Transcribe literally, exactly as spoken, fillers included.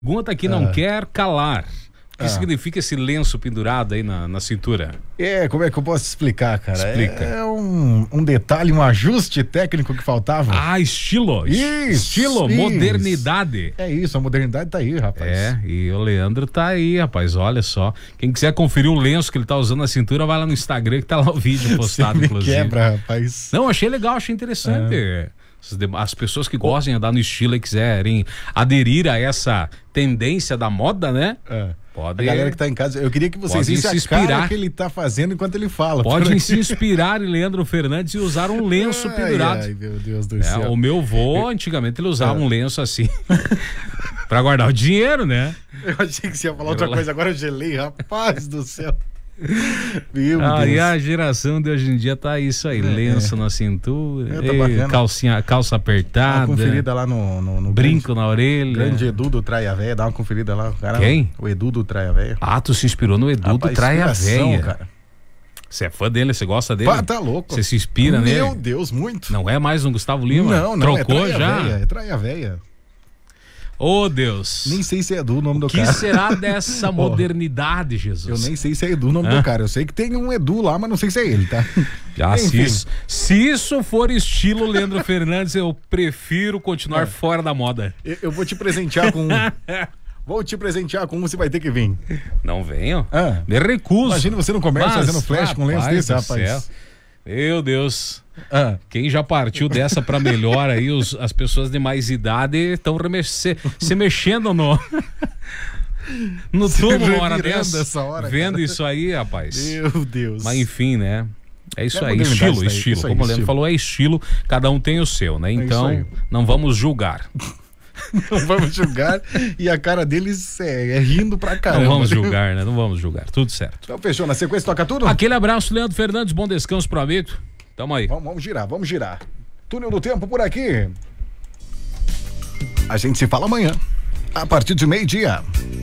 Pergunta que não Ah. quer calar. O que Ah. significa esse lenço pendurado aí na, na cintura? É, como é que eu posso explicar, cara? Explica. É um, um detalhe, um ajuste técnico que faltava. Ah, estilo. Isso, Estilo, isso. modernidade. É isso, a modernidade tá aí, rapaz. É, e o Leandro tá aí, rapaz, olha só. Quem quiser conferir o lenço que ele tá usando na cintura, vai lá no Instagram que tá lá o vídeo postado, Você me inclusive. quebra, rapaz. Não, achei legal, achei interessante. As dem- As pessoas que gostam de andar no estilo e quiserem aderir a essa tendência da moda, né? É. Pode, A galera que tá em casa, eu queria que vocês Podem vissem se a cara inspirar. que ele tá fazendo enquanto ele fala. podem se inspirar em Leandro Fernandes e usar um lenço Ai, pendurado. Ai, meu Deus do É, céu. o meu vô, antigamente, ele usava É. um lenço assim pra guardar o dinheiro, né? Eu achei que você ia falar outra Eu lá- coisa, agora eu gelei, rapaz do céu. Meu Aí Deus. a geração de hoje em dia tá isso aí, lenço na cintura, É, tá ei, bacana. calcinha, calça Dá uma apertada, conferida lá no, no, no brinco na orelha. grande, grande Edu do Traia Véia, dá uma conferida lá. Cara, Quem? O Edu do Traia Véia. Ah, tu se inspirou no Edu do Rapaz, Traia inspiração, Véia. cara. Você é fã dele, você gosta dele? Pá, tá louco. Você se inspira nele? Meu Deus, muito. Não é mais um Gustavo Lima? Não, não, Trocou é Traia já? Véia, é Traia Véia. Ô, Deus. Nem sei se é Edu o nome do O que cara. será dessa modernidade, Eu Jesus? nem sei se é Edu o nome Hã? do cara. Eu sei que tem um Edu lá, mas não sei se é ele, tá? Ah, se, Enfim. isso, se isso for estilo Leandro Fernandes, eu prefiro continuar É. fora da moda. Eu, eu vou te presentear com um. Vou te presentear com um, você vai ter que vir. Não venham? Ah. Me recuso. Imagina você no comércio Mas, fazendo flash com lenço rapaz desse, do rapaz. céu. Meu Deus. Ah. Quem já partiu dessa pra melhor aí, os, as pessoas de mais idade estão se, se mexendo no no Se túmulo uma hora revirando dessa, essa hora, vendo cara. isso aí, rapaz. Meu Deus. Mas enfim, né? É isso É a aí, modernidade estilo, daí, estilo. isso aí, Como o Leandro estilo. falou, é estilo, cada um tem o seu, né? isso Então, aí. não vamos julgar. Não vamos julgar. E a cara deles é, é rindo pra caramba. Não vamos julgar, né? Não vamos julgar. Tudo certo. Então fechou. Na sequência toca tudo? Aquele abraço, Leandro Fernandes. Bom descanso pro amigo. Tamo aí. Vamos, vamos girar, vamos girar. Túnel do Tempo por aqui. A gente se fala amanhã, a partir de meio-dia.